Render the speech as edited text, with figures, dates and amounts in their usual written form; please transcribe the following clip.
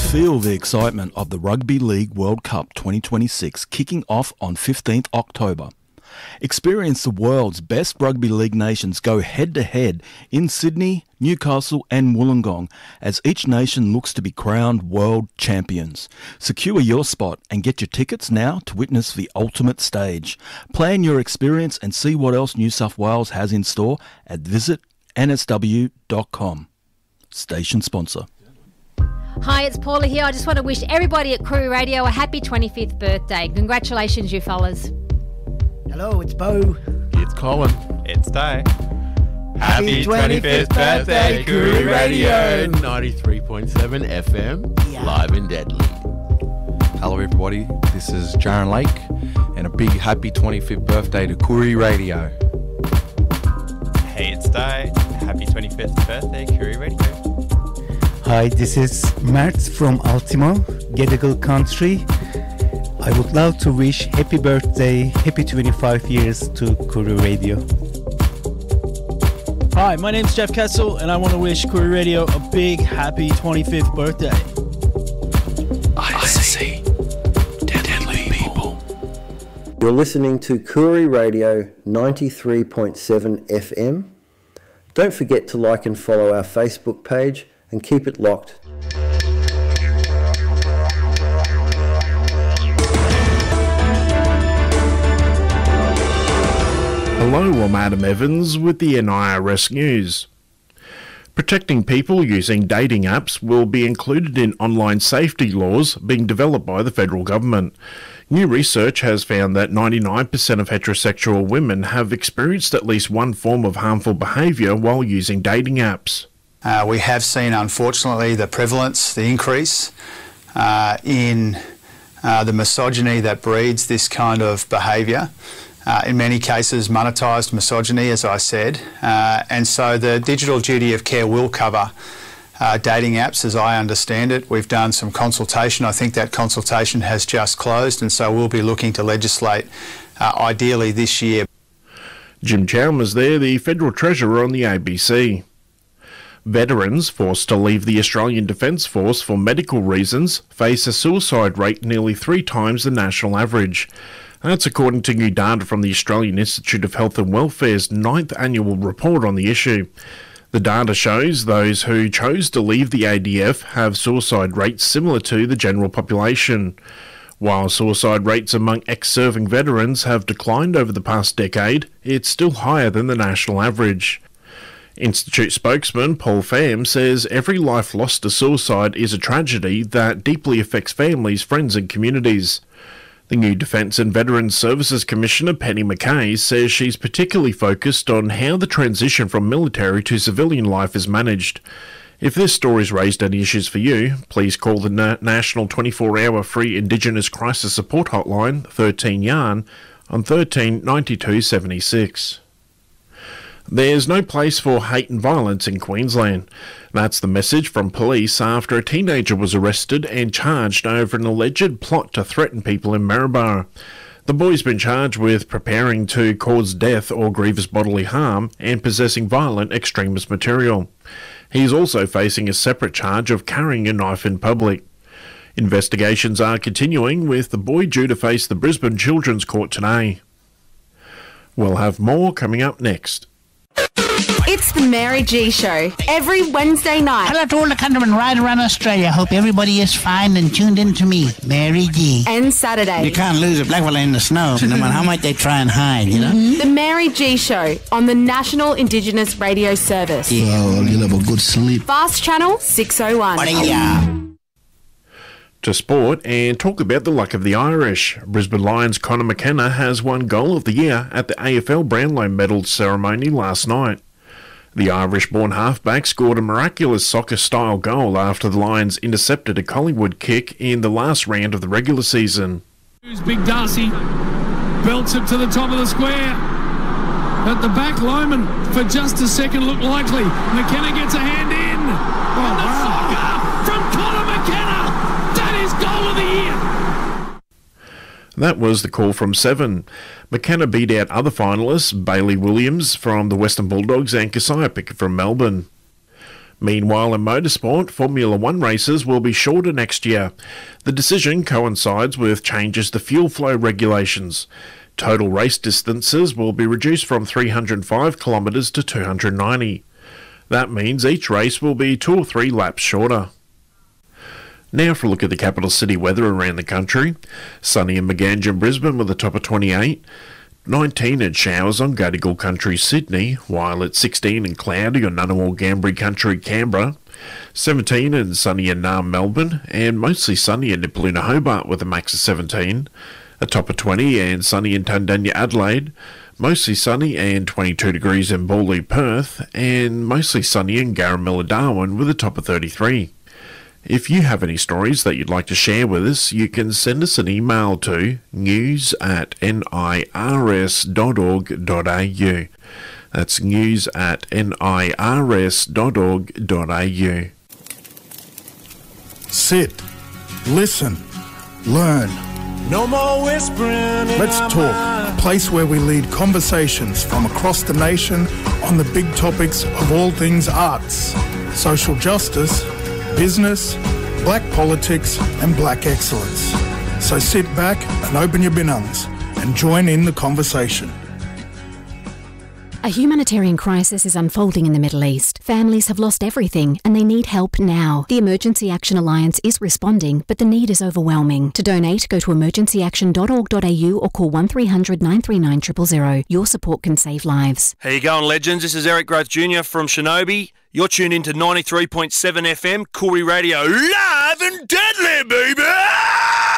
Feel the excitement of the Rugby League World Cup 2026 kicking off on 15th October. Experience the world's best rugby league nations go head-to-head in Sydney, Newcastle and Wollongong as each nation looks to be crowned world champions. Secure your spot and get your tickets now to witness the ultimate stage. Plan your experience and see what else New South Wales has in store at visitnsw.com. Station sponsor. Hi, it's Paula here. I just want to wish everybody at Koori Radio a happy 25th birthday. Congratulations, you fellas. Hello, it's Bo. It's Colin. It's Day. Happy 25th birthday, Koori Radio. 93.7 FM, live and deadly. Hello everybody, this is Jaron Lake, and a big happy 25th birthday to Koori Radio. Hey, it's Day. Happy 25th birthday, Koori Radio. Hi, this is Mert from Ultimo, Gadigal Country. I would love to wish happy birthday, happy 25 years to Koori Radio. Hi, my name's Jeff Kessel, and I want to wish Koori Radio a big happy 25th birthday. I see deadly people. You're listening to Koori Radio 93.7 FM. Don't forget to like and follow our Facebook page and keep it locked. Hello, I'm Adam Evans with the NIRS News. Protecting people using dating apps will be included in online safety laws being developed by the federal government. New research has found that 99% of heterosexual women have experienced at least one form of harmful behaviour while using dating apps. We have seen, unfortunately, the prevalence, the increase in the misogyny that breeds this kind of behaviour. In many cases, monetised misogyny, as I said. And so the digital duty of care will cover dating apps, as I understand it. We've done some consultation. I think that consultation has just closed, and so we'll be looking to legislate ideally this year. Jim Chalmers there, the Federal Treasurer on the ABC. Veterans forced to leave the Australian Defence Force for medical reasons face a suicide rate nearly 3 times the national average. That's according to new data from the Australian Institute of Health and Welfare's 9th annual report on the issue. The data shows those who chose to leave the ADF have suicide rates similar to the general population. While suicide rates among ex-serving veterans have declined over the past decade, it's still higher than the national average. Institute spokesman Paul Pham says every life lost to suicide is a tragedy that deeply affects families, friends and communities. The new Defence and Veterans Services Commissioner Penny McKay says she's particularly focused on how the transition from military to civilian life is managed. If this story's raised any issues for you, please call the National 24-hour free Indigenous Crisis Support Hotline 13 Yarn on 13 92 76. There's no place for hate and violence in Queensland. That's the message from police after a teenager was arrested and charged over an alleged plot to threaten people in Maryborough. The boy's been charged with preparing to cause death or grievous bodily harm and possessing violent extremist material. He's also facing a separate charge of carrying a knife in public. Investigations are continuing, with the boy due to face the Brisbane Children's Court today. We'll have more coming up next. It's the Mary G Show, every Wednesday night. Hello to all the countrymen right around Australia. Hope everybody is fine and tuned in to me, Mary G. And Saturday. You can't lose a black fella in the snow, no matter how much they try and hide, you know? The Mary G Show on the National Indigenous Radio Service. Yeah, well, you'll have a good sleep. Fast Channel 601. To sport and talk about the luck of the Irish. Brisbane Lions Conor McKenna has won Goal of the Year at the AFL Brownlow Medal ceremony last night. The Irish-born halfback scored a miraculous soccer-style goal after the Lions intercepted a Collingwood kick in the last round of the regular season. Big Darcy belts it to the top of the square. At the back, Lohman for just a second looked likely. McKenna gets a hand in. Oh, the soccer from Conor McKenna. That is Goal of the Year. That was the call from 7. McKenna beat out other finalists, Bailey Williams from the Western Bulldogs and Keziah Pickett from Melbourne. Meanwhile, in motorsport, Formula One races will be shorter next year. The decision coincides with changes to fuel flow regulations. Total race distances will be reduced from 305 kilometres to 290. That means each race will be 2 or 3 laps shorter. Now for a look at the capital city weather around the country. Sunny in Maganja, Brisbane with a top of 28. 19 and showers on Gadigal Country, Sydney, while it's 16 and cloudy on Ngunnawal Gambri Country, Canberra. 17 and sunny in Naarm, Melbourne, and mostly sunny in Nipaluna, Hobart with a max of 17. A top of 20 and sunny in Tundanya, Adelaide. Mostly sunny and 22 degrees in Bawley, Perth, and mostly sunny in Garamilla, Darwin with a top of 33. If you have any stories that you'd like to share with us, you can send us an email to news@nirs.org.au. That's news@nirs.org.au. Sit, listen, learn. No more whispering. Let's talk, a place where we lead conversations from across the nation on the big topics of all things arts, social justice, business, black politics and black excellence. So sit back and open your binungs and join in the conversation. A humanitarian crisis is unfolding in the Middle East. Families have lost everything and they need help now. The Emergency Action Alliance is responding, but the need is overwhelming. To donate, go to emergencyaction.org.au or call 1300 939 000. Your support can save lives. How you going, legends? This is Eric Groth Jr. from Shinobi. You're tuned into 93.7 FM, Koori Radio, live and deadly, baby!